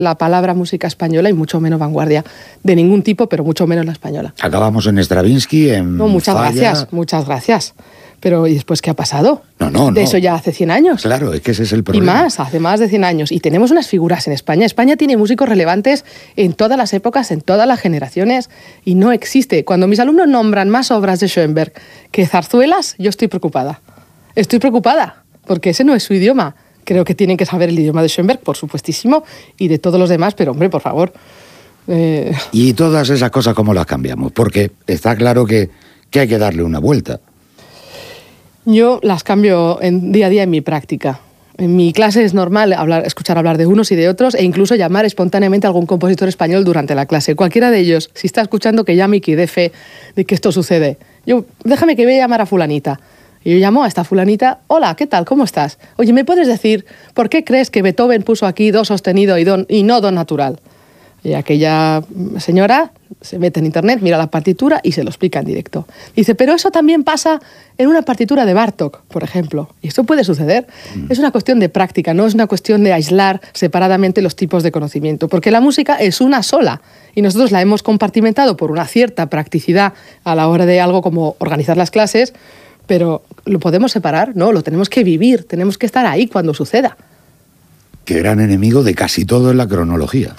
la palabra música española y mucho menos vanguardia de ningún tipo, pero mucho menos la española. Acabamos en Stravinsky, en No, muchas Falla. gracias. Pero ¿y después qué ha pasado? No. De eso ya hace 100 años. Claro, es que ese es el Y problema. hace más de 100 años. Y tenemos unas figuras en España. España tiene músicos relevantes en todas las épocas, en todas las generaciones, y no existe. Cuando mis alumnos nombran más obras de Schoenberg que zarzuelas, yo estoy preocupada. Estoy preocupada, porque ese no es su idioma. Creo que tienen que saber el idioma de Schoenberg, por supuestísimo, y de todos los demás, pero hombre, por favor. Y todas esas cosas, ¿cómo las cambiamos? Porque está claro que hay que darle una vuelta. Yo las cambio día a día en mi práctica. En mi clase es normal escuchar hablar de unos y de otros e incluso llamar espontáneamente a algún compositor español durante la clase. Cualquiera de ellos, si está escuchando, que llame y que dé fe de que esto sucede. Déjame que voy a llamar a fulanita. Y yo llamo a esta fulanita. Hola, ¿qué tal? ¿Cómo estás? Oye, ¿me puedes decir por qué crees que Beethoven puso aquí do sostenido y no do natural? Y aquella señora se mete en internet, mira la partitura y se lo explica en directo. Dice, pero eso también pasa en una partitura de Bartók, por ejemplo. Y esto puede suceder. Es una cuestión de práctica, no es una cuestión de aislar separadamente los tipos de conocimiento. Porque la música es una sola. Y nosotros la hemos compartimentado por una cierta practicidad a la hora de algo como organizar las clases, pero ¿lo podemos separar? No, lo tenemos que vivir, tenemos que estar ahí cuando suceda. Qué gran enemigo de casi todo es la cronología.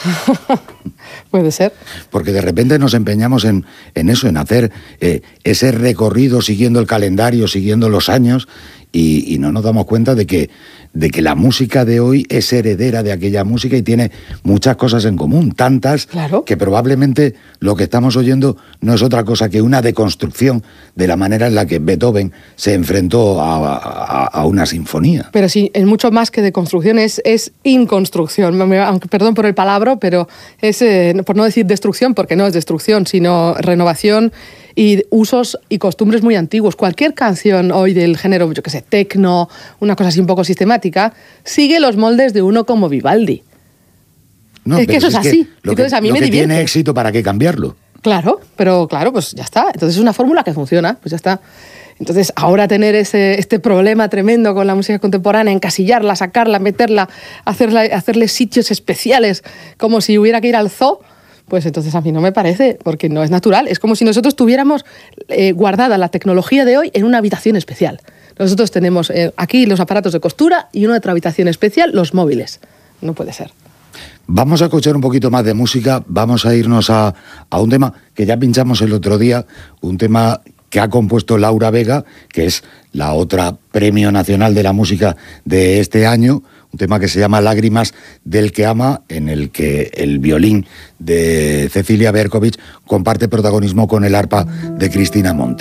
Puede ser. Porque de repente nos empeñamos en eso, en hacer ese recorrido siguiendo el calendario, siguiendo los años, y no nos damos cuenta de que la música de hoy es heredera de aquella música y tiene muchas cosas en común, tantas Claro. que probablemente lo que estamos oyendo no es otra cosa que una deconstrucción de la manera en la que Beethoven se enfrentó a una sinfonía. Pero sí, es mucho más que de construcción, es inconstrucción. Aunque, perdón por el palabra, pero es, por no decir destrucción, porque no es destrucción, sino renovación y usos y costumbres muy antiguos. Cualquier canción hoy del género, yo qué sé, tecno, una cosa así un poco sistemática, sigue los moldes de uno como Vivaldi. No, es que eso es así. Lo Entonces, a mí lo me que divierte. tiene éxito, ¿para qué cambiarlo? Claro, pero claro, pues ya está. Entonces es una fórmula que funciona, pues ya está. Entonces, ahora tener este problema tremendo con la música contemporánea, encasillarla, sacarla, meterla, hacerle sitios especiales, como si hubiera que ir al zoo, pues entonces a mí no me parece, porque no es natural. Es como si nosotros tuviéramos guardada la tecnología de hoy en una habitación especial. Nosotros tenemos aquí los aparatos de costura y en otra habitación especial los móviles. No puede ser. Vamos a escuchar un poquito más de música, vamos a irnos a un tema que ya pinchamos el otro día, un tema que ha compuesto Laura Vega, que es la otra Premio Nacional de la Música de este año, un tema que se llama Lágrimas del que ama, en el que el violín de Cecilia Berkovich comparte protagonismo con el arpa de Cristina Monte.